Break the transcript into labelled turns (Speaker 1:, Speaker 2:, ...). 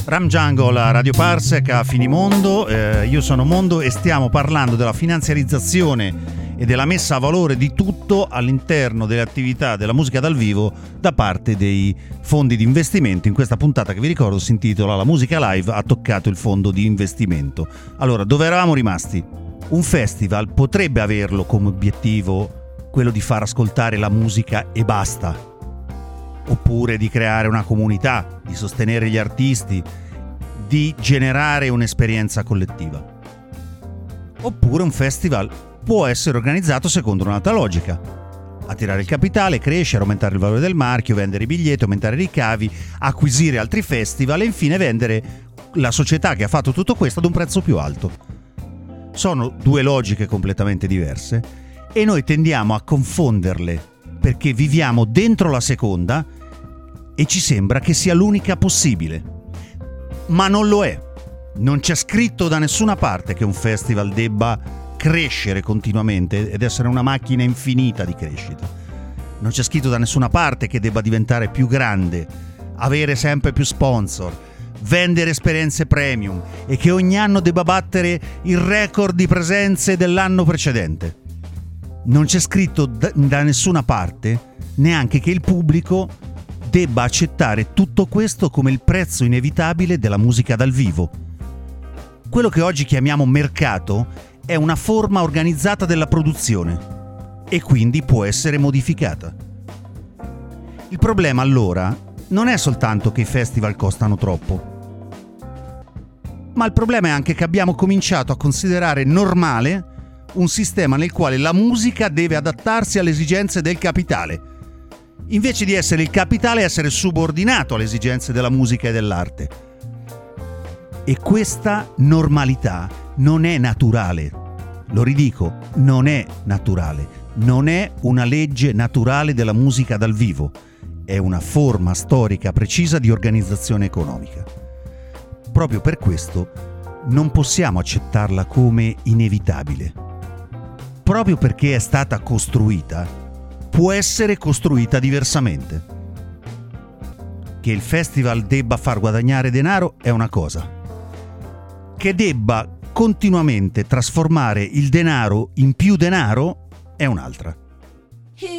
Speaker 1: Ram Jungle a Radio Parsec a Finimondo, io sono Mondo e stiamo parlando della finanziarizzazione e della messa a valore di tutto all'interno delle attività della musica dal vivo da parte dei fondi di investimento. In questa puntata che vi ricordo si intitola La musica live ha toccato il fondo di investimento. Allora, dove eravamo rimasti? Un festival potrebbe averlo come obiettivo quello di far ascoltare la musica e basta, oppure di creare una comunità, di sostenere gli artisti, di generare un'esperienza collettiva. Oppure un festival può essere organizzato secondo un'altra logica: attirare il capitale, crescere, aumentare il valore del marchio, vendere i biglietti, aumentare i ricavi, acquisire altri festival e infine vendere la società che ha fatto tutto questo ad un prezzo più alto. Sono due logiche completamente diverse e noi tendiamo a confonderle perché viviamo dentro la seconda e ci sembra che sia l'unica possibile. Ma non lo è. Non c'è scritto da nessuna parte che un festival debba crescere continuamente ed essere una macchina infinita di crescita. Non c'è scritto da nessuna parte che debba diventare più grande, avere sempre più sponsor, vendere esperienze premium e che ogni anno debba battere il record di presenze dell'anno precedente. Non c'è scritto da nessuna parte neanche che il pubblico debba accettare tutto questo come il prezzo inevitabile della musica dal vivo. Quello che oggi chiamiamo mercato è una forma organizzata della produzione e quindi può essere modificata. Il problema allora non è soltanto che i festival costano troppo, ma il problema è anche che abbiamo cominciato a considerare normale un sistema nel quale la musica deve adattarsi alle esigenze del capitale, invece di essere il capitale essere subordinato alle esigenze della musica e dell'arte. E questa normalità non è naturale. Lo ridico, non è naturale. Non è una legge naturale della musica dal vivo. È una forma storica precisa di organizzazione economica. Proprio per questo non possiamo accettarla come inevitabile. Proprio perché è stata costruita, può essere costruita diversamente. Che il festival debba far guadagnare denaro è una cosa. Che debba continuamente trasformare il denaro in più denaro è un'altra.